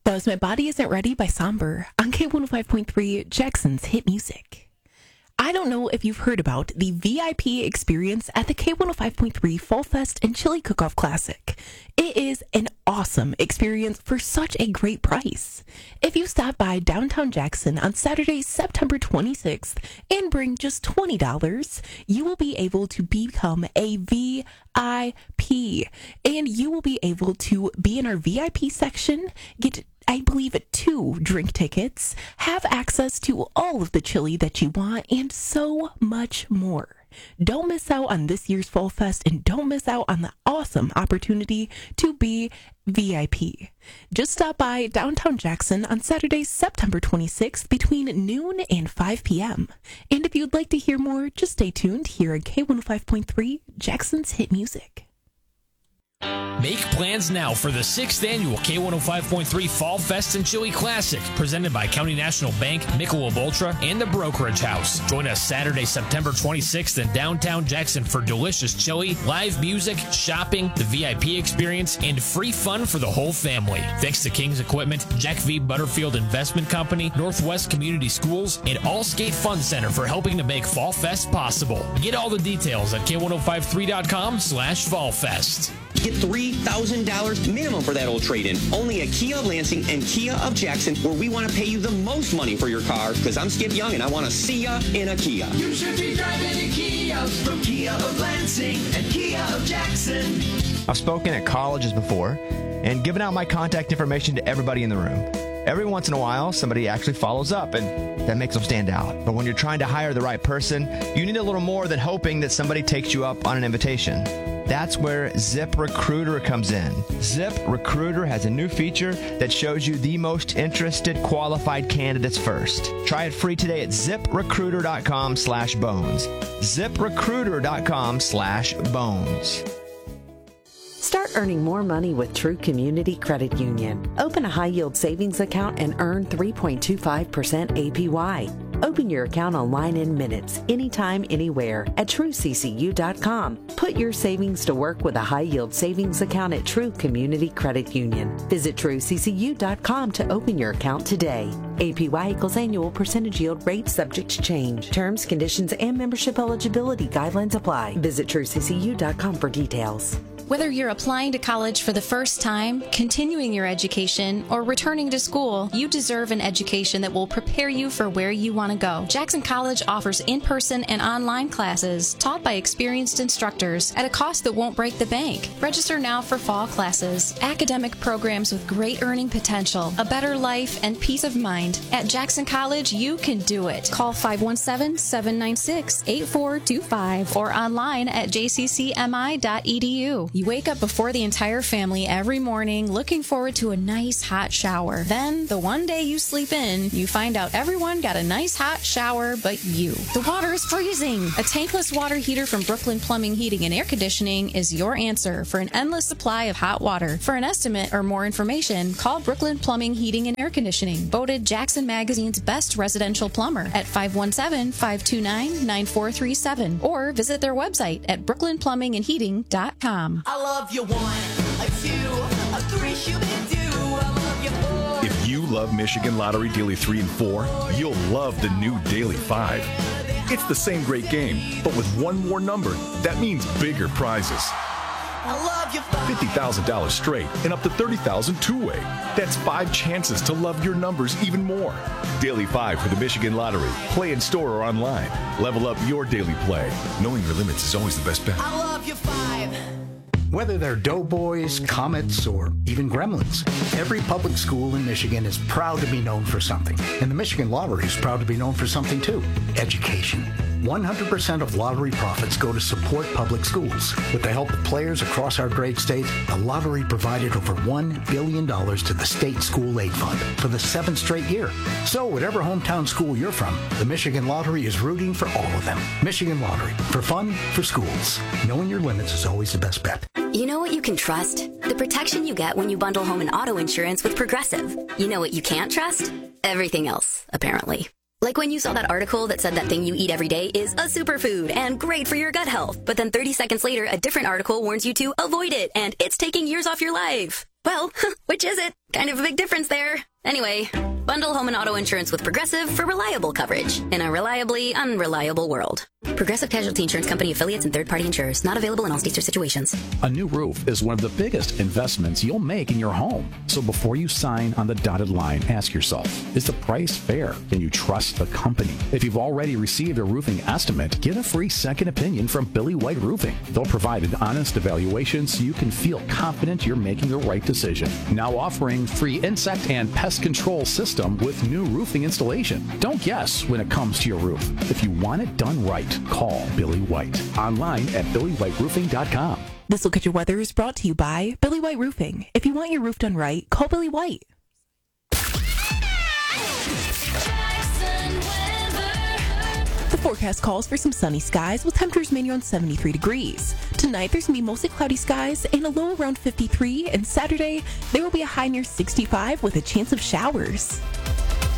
That was My Body Isn't Ready by Somber on K105.3 Jackson's Hit Music. I don't know if you've heard about the VIP experience at the K105.3 Fall Fest and Chili Cook-Off Classic. It is an awesome experience for such a great price. If you stop by downtown Jackson on Saturday, September 26th and bring just $20, you will be able to become a VIP. And you will be able to be in our VIP section, get I believe 2 drink tickets, have access to all of the chili that you want, and so much more. Don't miss out on this year's Fall Fest, and don't miss out on the awesome opportunity to be VIP. Just stop by downtown Jackson on Saturday, September 26th between noon and 5 p.m. And if you'd like to hear more, just stay tuned here on K105.3 Jackson's Hit Music. Make plans now for the 6th annual K105.3 Fall Fest and Chili Classic, presented by County National Bank, Michelob Ultra, and the Brokerage House. Join us Saturday, September 26th in downtown Jackson for delicious chili, live music, shopping, the VIP experience, and free fun for the whole family. Thanks to King's Equipment, Jack V. Butterfield Investment Company, Northwest Community Schools, and Allskate Fun Center for helping to make Fall Fest possible. Get all the details at K1053.com/fallfest. Get $3,000 minimum for that old trade-in. Only at Kia of Lansing and Kia of Jackson, where we want to pay you the most money for your car, because I'm Skip Young and I want to see ya in a Kia. You should be driving a Kia from Kia of Lansing and Kia of Jackson. I've spoken at colleges before and given out my contact information to everybody in the room. Every once in a while, somebody actually follows up, and that makes them stand out. But when you're trying to hire the right person, you need a little more than hoping that somebody takes you up on an invitation. That's where ZipRecruiter comes in. ZipRecruiter has a new feature that shows you the most interested qualified candidates first. Try it free today at ZipRecruiter.com/bones. ZipRecruiter.com/bones. Start earning more money with True Community Credit Union. Open a high-yield savings account and earn 3.25% APY. Open your account online in minutes, anytime, anywhere at TrueCCU.com. Put your savings to work with a high-yield savings account at True Community Credit Union. Visit TrueCCU.com to open your account today. APY equals annual percentage yield rate subject to change. Terms, conditions, and membership eligibility guidelines apply. Visit TrueCCU.com for details. Whether you're applying to college for the first time, continuing your education, or returning to school, you deserve an education that will prepare you for where you want to go. Jackson College offers in-person and online classes taught by experienced instructors at a cost that won't break the bank. Register now for fall classes, academic programs with great earning potential, a better life, and peace of mind. At Jackson College, you can do it. Call 517-796-8425 or online at jccmi.edu. You wake up before the entire family every morning looking forward to a nice hot shower. Then, the one day you sleep in, you find out everyone got a nice hot shower but you. The water is freezing! A tankless water heater from Brooklyn Plumbing, Heating, and Air Conditioning is your answer for an endless supply of hot water. For an estimate or more information, call Brooklyn Plumbing, Heating, and Air Conditioning, voted Jackson Magazine's best residential plumber at 517-529-9437 or visit their website at brooklynplumbingandheating.com. I love you 1, a 2, a 3, Shoo-Be-Doo. I love you 4. If you love Michigan Lottery Daily 3 and 4, you'll love the new Daily 5. It's the same great game, but with one more number. That means bigger prizes. I love you 5. $50,000 straight and up to $30,000 two-way. That's 5 chances to love your numbers even more. Daily 5 for the Michigan Lottery. Play in store or online. Level up your daily play. Knowing your limits is always the best bet. I love you 5. Whether they're Doughboys, Comets, or even Gremlins, every public school in Michigan is proud to be known for something. And the Michigan Lottery is proud to be known for something too: education. 100% of lottery profits go to support public schools. With the help of players across our great state, the lottery provided over $1 billion to the State School Aid Fund for the 7th straight year. So whatever hometown school you're from, the Michigan Lottery is rooting for all of them. Michigan Lottery, for fun, for schools. Knowing your limits is always the best bet. You know what you can trust? The protection you get when you bundle home and auto insurance with Progressive. You know what you can't trust? Everything else, apparently. Like when you saw that article that said that thing you eat every day is a superfood and great for your gut health. But then 30 seconds later, a different article warns you to avoid it and it's taking years off your life. Well, which is it? Kind of a big difference there. Anyway, bundle home and auto insurance with Progressive for reliable coverage in a reliably unreliable world. Progressive Casualty Insurance Company affiliates and third-party insurers. Not available in all states or situations. A new roof is one of the biggest investments you'll make in your home. So before you sign on the dotted line, ask yourself, is the price fair? Can you trust the company? If you've already received a roofing estimate, get a free second opinion from Billy White Roofing. They'll provide an honest evaluation so you can feel confident you're making the right decision. Now offering free insect and pest control system with new roofing installation. Don't guess when it comes to your roof. If you want it done right, call Billy White. Online at billywhiteroofing.com. This Look at Your Weather is brought to you by Billy White Roofing. If you want your roof done right, call Billy White. The forecast calls for some sunny skies with temperatures mainly around 73 degrees. Tonight, there's going to be mostly cloudy skies and a low around 53, and Saturday, there will be a high near 65 with a chance of showers.